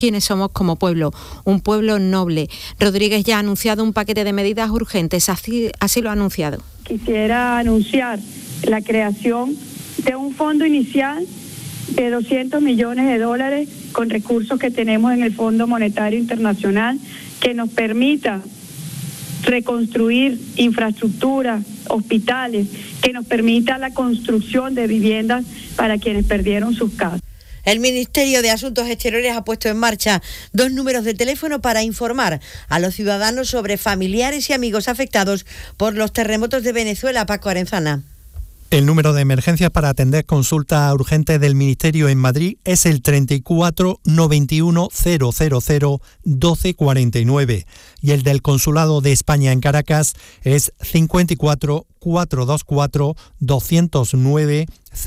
quiénes somos como pueblo, un pueblo noble. Rodríguez ya ha anunciado un paquete de medidas urgentes, así lo ha anunciado. Quisiera anunciar la creación de un fondo inicial de $200 millones con recursos que tenemos en el Fondo Monetario Internacional que nos permita reconstruir infraestructura, hospitales, que nos permita la construcción de viviendas para quienes perdieron sus casas. El Ministerio de Asuntos Exteriores ha puesto en marcha 2 números de teléfono para informar a los ciudadanos sobre familiares y amigos afectados por los terremotos de Venezuela. Paco Arenzana. El número de emergencias para atender consulta urgente del Ministerio en Madrid es el 34 91 000 1249 y el del Consulado de España en Caracas es 54 424 209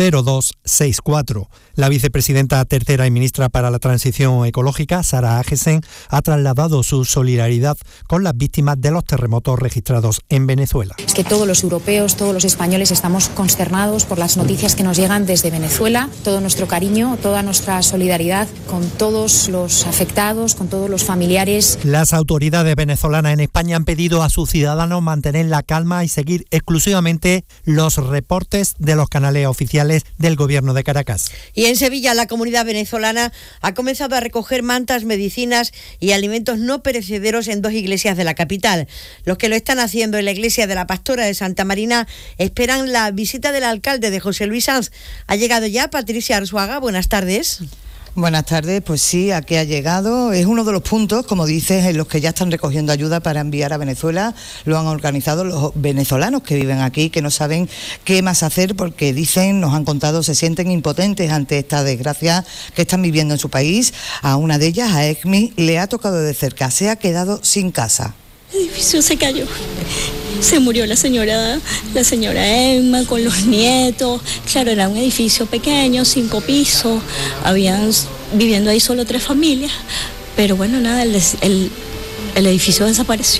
0264. La vicepresidenta tercera y ministra para la Transición Ecológica, Sara Agesen, ha trasladado su solidaridad con las víctimas de los terremotos registrados en Venezuela. Es que todos los europeos, todos los españoles estamos consternados por las noticias que nos llegan desde Venezuela. Todo nuestro cariño, toda nuestra solidaridad con todos los afectados, con todos los familiares. Las autoridades venezolanas en España han pedido a sus ciudadanos mantener la calma y seguir exclusivamente los reportes de los canales oficiales del Gobierno de Caracas. Y en Sevilla, la comunidad venezolana ha comenzado a recoger mantas, medicinas y alimentos no perecederos en 2 iglesias de la capital. Los que lo están haciendo en la iglesia de la Pastora de Santa Marina esperan la visita del alcalde de José Luis Sanz. Ha llegado ya Patricia Arzuaga. Buenas tardes. Buenas tardes, pues sí, aquí ha llegado. Es uno de los puntos, como dices, en los que ya están recogiendo ayuda para enviar a Venezuela. Lo han organizado los venezolanos que viven aquí, que no saben qué más hacer porque dicen, nos han contado, se sienten impotentes ante esta desgracia que están viviendo en su país. A una de ellas, a Esmi, le ha tocado de cerca, se ha quedado sin casa. El edificio se cayó. Se murió la señora Emma con los nietos. Claro, era un edificio pequeño, 5 pisos. Habían viviendo ahí solo 3 familias. Pero bueno, nada, el edificio desapareció.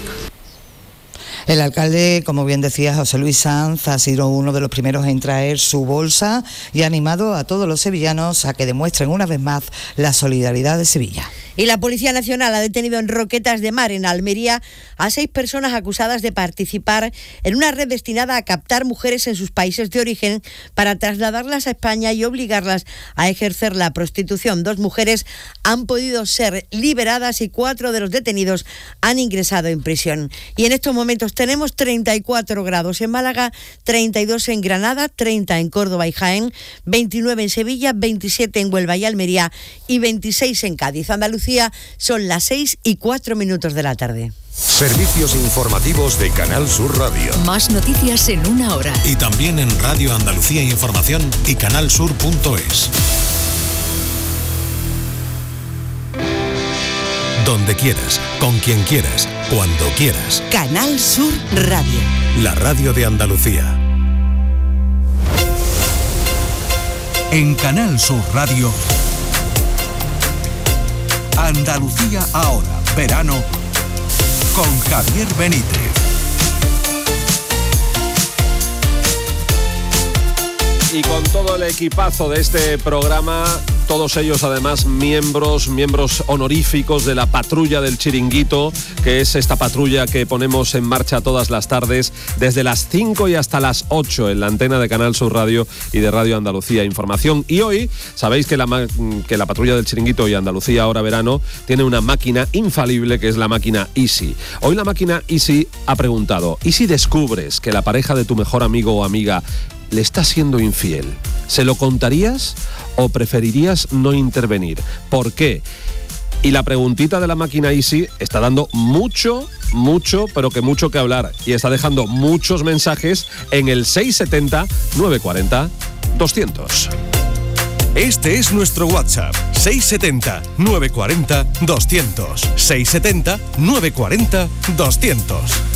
El alcalde, como bien decía, José Luis Sanz, ha sido uno de los primeros en traer su bolsa y ha animado a todos los sevillanos a que demuestren una vez más la solidaridad de Sevilla. Y la Policía Nacional ha detenido en Roquetas de Mar, en Almería, a 6 personas acusadas de participar en una red destinada a captar mujeres en sus países de origen para trasladarlas a España y obligarlas a ejercer la prostitución. 2 mujeres han podido ser liberadas y 4 de los detenidos han ingresado en prisión. Y en estos momentos tenemos 34 grados en Málaga, 32 en Granada, 30 en Córdoba y Jaén, 29 en Sevilla, 27 en Huelva y Almería y 26 en Cádiz. Andalucía, son las 6:04 de la tarde. Servicios informativos de Canal Sur Radio. Más noticias en 1 hora. Y también en Radio Andalucía Información y canalsur.es. Donde quieras, con quien quieras, cuando quieras. Canal Sur Radio. La radio de Andalucía. En Canal Sur Radio, Andalucía ahora, verano, con Javier Benítez. Y con todo el equipazo de este programa, todos ellos además miembros honoríficos de la Patrulla del Chiringuito, que es esta patrulla que ponemos en marcha todas las tardes, desde las 5 y hasta las 8 en la antena de Canal Sur Radio y de Radio Andalucía Información. Y hoy, sabéis que la Patrulla del Chiringuito y Andalucía ahora verano tiene una máquina infalible que es la máquina Easy. Hoy la máquina Easy ha preguntado, ¿y si descubres que la pareja de tu mejor amigo o amiga le está siendo infiel? ¿Se lo contarías o preferirías no intervenir? ¿Por qué? Y la preguntita de la máquina Easy está dando mucho, pero que mucho que hablar. Y está dejando muchos mensajes en el 670 940 200. Este es nuestro WhatsApp, 670 940 200. 670 940 200.